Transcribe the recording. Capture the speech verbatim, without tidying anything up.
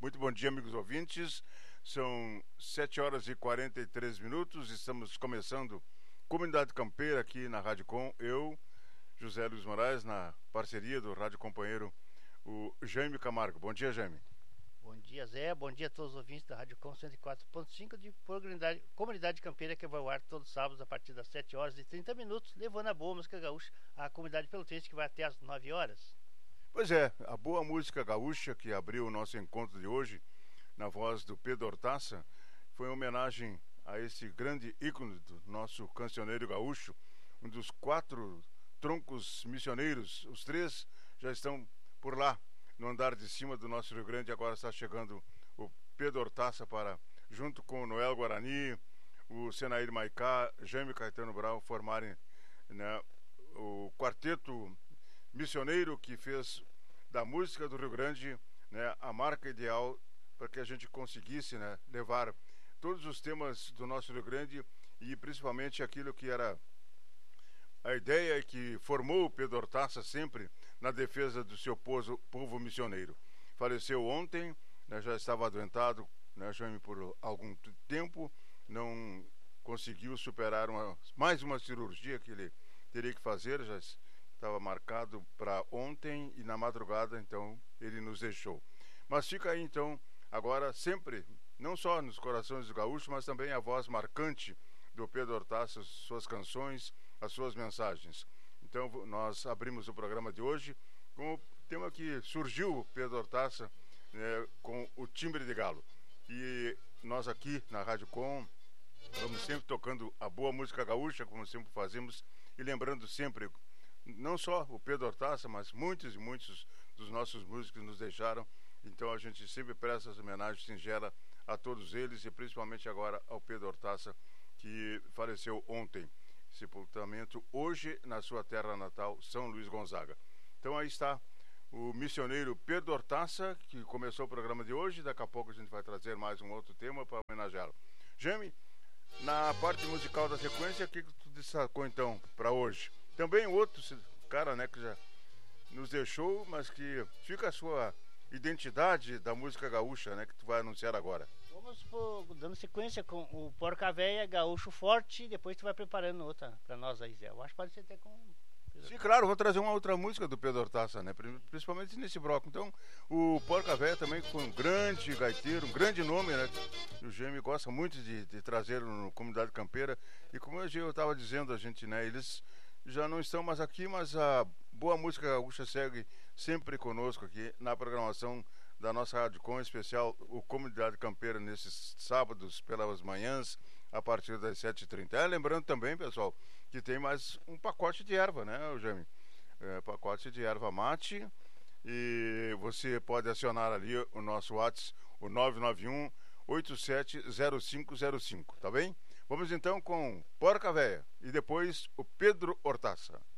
Muito bom dia, amigos ouvintes. São sete horas e quarenta e três minutos. Estamos começando Comunidade Campeira aqui na Rádio Com. Eu, José Luiz Moraes, na parceria do Rádio Companheiro, o Jaime Camargo. Bom dia, Jaime. Bom dia, Zé. Bom dia a todos os ouvintes da Rádio Com cento e quatro ponto cinco de Comunidade, Comunidade Campeira, que vai ao ar todos os sábados a partir das sete horas e trinta minutos, levando a boa música gaúcha à comunidade pelotense, que vai até às nove horas. Pois é, a boa música gaúcha que abriu o nosso encontro de hoje, na voz do Pedro Hortaça, foi uma homenagem a esse grande ícone do nosso cancioneiro gaúcho, um dos quatro troncos missioneiros. Os três já estão por lá, no andar de cima do nosso Rio Grande. Agora está chegando o Pedro Hortaça para, junto com o Noel Guarani, o Senair Maicá, Jaime Caetano Brau, formarem, né, o quarteto missioneiro que fez da música do Rio Grande, né, a marca ideal para que a gente conseguisse, né, levar todos os temas do nosso Rio Grande e principalmente aquilo que era a ideia que formou o Pedro Hortaça sempre na defesa do seu povo, povo missioneiro. Faleceu ontem, né, já estava adoentado, né, Jaime, por algum tempo, não conseguiu superar uma, mais uma cirurgia que ele teria que fazer, já estava marcado para ontem e na madrugada, então ele nos deixou. Mas fica aí então, agora sempre, não só nos corações dos gaúchos, mas também a voz marcante do Pedro Hortaça, suas canções, as suas mensagens. Então nós abrimos o programa de hoje com o tema que surgiu, o Pedro Hortaça, né, com o Timbre de Galo. E nós aqui na Rádio Com vamos sempre tocando a boa música gaúcha, como sempre fazemos, e lembrando sempre, não só o Pedro Hortaça, mas muitos e muitos dos nossos músicos nos deixaram. Então a gente sempre presta essa homenagem singela a todos eles e principalmente agora ao Pedro Hortaça, que faleceu ontem. Sepultamento hoje na sua terra natal, São Luís Gonzaga. Então aí está o missioneiro Pedro Hortaça, que começou o programa de hoje. Daqui a pouco a gente vai trazer mais um outro tema para homenageá-lo. Jaime, na parte musical da sequência, o que tu destacou então para hoje? Também outro cara, né, que já nos deixou, mas que fica a sua identidade da música gaúcha, né, que tu vai anunciar agora. Vamos por, dando sequência com o Porca Véia, Gaúcho Forte, e depois tu vai preparando outra para nós aí, Zé. Eu acho que pode ser até com... Sim, claro, vou trazer uma outra música do Pedro Hortaça, né, principalmente nesse bloco. Então, o Porca Véia também foi um grande gaiteiro, um grande nome, né, o Jaime gosta muito de, de trazer no Comunidade Campeira, e como eu estava dizendo, a gente, né, eles já não estão mais aqui, mas a boa música gaúcha segue sempre conosco aqui na programação da nossa Rádio Com, em especial o Comunidade Campeira nesses sábados pelas manhãs a partir das sete e trinta. É, lembrando também, pessoal, que tem mais um pacote de erva, né, Jaime? É, pacote de erva mate, e você pode acionar ali o nosso WhatsApp, o nove nove um, oito sete zero cinco zero cinco, tá bem? Vamos então com Porca Véia e depois o Pedro Hortaça.